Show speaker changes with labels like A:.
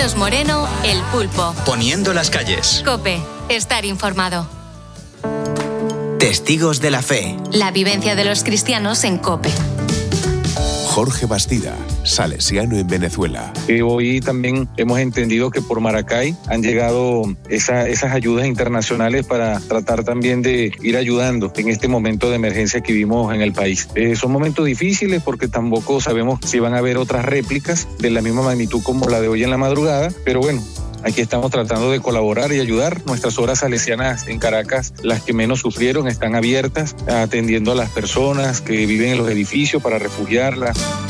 A: Carlos Moreno, El Pulpo.
B: Poniendo las calles.
A: COPE. Estar informado.
C: Testigos de la fe.
A: La vivencia de los cristianos en COPE.
D: Jorge Bastida, salesiano en Venezuela.
E: Hoy también hemos entendido que por Maracay han llegado esas ayudas internacionales para tratar también de ir ayudando en este momento de emergencia que vivimos en el país. Son momentos difíciles porque tampoco sabemos si van a haber otras réplicas de la misma magnitud como la de hoy en la madrugada, pero bueno, aquí estamos tratando de colaborar y ayudar. Nuestras horas salesianas en Caracas, las que menos sufrieron, están abiertas, atendiendo a las personas que viven en los edificios para refugiarlas.